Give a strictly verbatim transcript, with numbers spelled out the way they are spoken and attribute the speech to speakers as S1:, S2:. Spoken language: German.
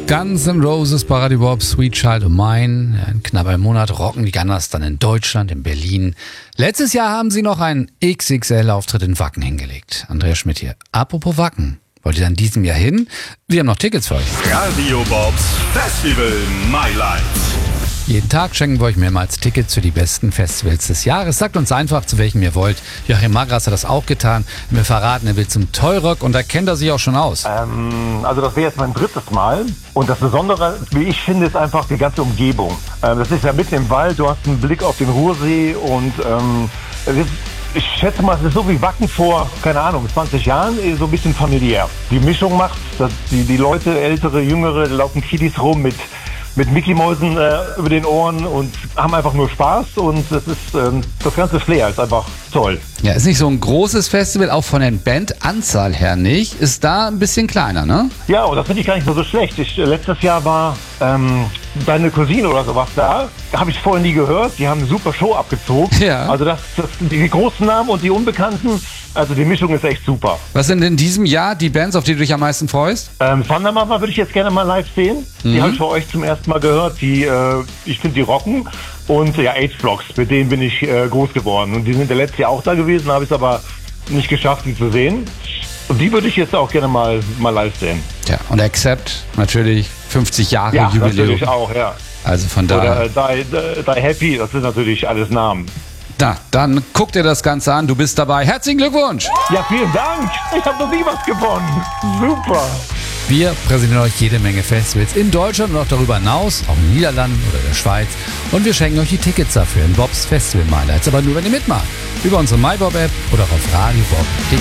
S1: Guns N' Roses, bei Radio Bob, Sweet Child O' Mine. In knapp einem Monat rocken die Gunners dann in Deutschland, in Berlin. Letztes Jahr haben sie noch einen X X L-Auftritt in Wacken hingelegt. Andreas Schmidt hier. Apropos Wacken. Wollt ihr dann diesem Jahr hin? Wir haben noch Tickets für euch.
S2: Radio Bobs Festival My Life.
S1: Jeden Tag schenken wir euch mehrmals Tickets für die besten Festivals des Jahres. Sagt uns einfach, zu welchem ihr wollt. Joachim Magras hat das auch getan. Wir verraten, er will zum Toyrock und da kennt er sich auch schon aus.
S3: Ähm, also das wäre jetzt mein drittes Mal. Und das Besondere, wie ich finde, ist einfach die ganze Umgebung. Ähm, das ist ja mitten im Wald, du hast einen Blick auf den Ruhrsee und ähm, es ist, ich schätze mal, es ist so wie Wacken vor, keine Ahnung, zwanzig Jahren, so ein bisschen familiär. Die Mischung macht, dass die, die Leute, ältere, jüngere, da laufen Kiddies rum mit mit Mickey-Mäusen äh, über den Ohren und haben einfach nur Spaß und das ist ähm, das ganze Flair ist einfach toll.
S1: Ja, ist nicht so ein großes Festival, auch von der Bandanzahl her nicht. Ist da ein bisschen kleiner, ne?
S3: Ja, und das finde ich gar nicht so, so schlecht. Ich, äh, letztes Jahr war ähm, deine Cousine oder sowas da. Habe ich vorher nie gehört. Die haben eine super Show abgezogen. Ja. Also das, das die großen Namen und die Unbekannten. Also die Mischung ist echt super.
S1: Was sind in diesem Jahr die Bands, auf die du dich am meisten freust?
S3: Ähm, Thundermama würde ich jetzt gerne mal live sehen. Mhm. Die habe ich für euch zum ersten Mal gehört. Die, äh, ich finde die rocken. Und ja, H-Blocks, mit denen bin ich äh, groß geworden. Und die sind ja letztes Jahr auch da gewesen, habe ich es aber nicht geschafft, die zu sehen. Und die würde ich jetzt auch gerne mal, mal live sehen.
S1: Ja, und Accept natürlich fünfzig Jahre
S3: ja,
S1: Jubiläum. Ja,
S3: natürlich auch, ja.
S1: Also von daher.
S3: Oder äh, die, die Happy, das sind natürlich alles Namen.
S1: Na, dann guck dir das Ganze an, du bist dabei. Herzlichen Glückwunsch!
S3: Ja, vielen Dank! Ich habe noch nie was gewonnen. Super!
S1: Wir präsentieren euch jede Menge Festivals in Deutschland und auch darüber hinaus, auch in den Niederlanden oder der Schweiz. Und wir schenken euch die Tickets dafür in Bobs Festival My Lights. Aber nur, wenn ihr mitmacht. Über unsere MyBob-App oder auf radiobob punkt de.